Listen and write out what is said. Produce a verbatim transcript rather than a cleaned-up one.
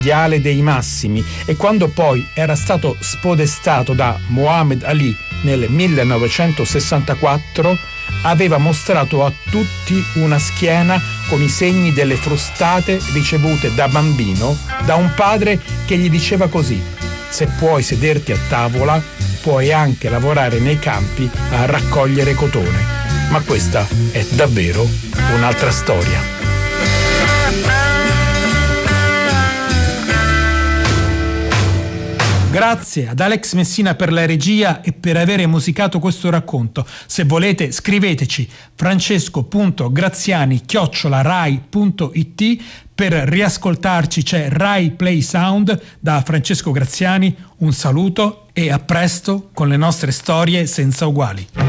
mondiale dei massimi, e quando poi era stato spodestato da Muhammad Ali nel millenovecentosessantaquattro aveva mostrato a tutti una schiena con i segni delle frustate ricevute da bambino da un padre che gli diceva così: se puoi sederti a tavola, puoi anche lavorare nei campi a raccogliere cotone. Ma questa è davvero un'altra storia. Grazie ad Alex Messina per la regia e per avere musicato questo racconto. Se volete scriveteci francesco punto graziani chiocciola rai punto it. Per riascoltarci c'è Rai Play Sound. Da Francesco Graziani un saluto e a presto con le nostre storie senza uguali.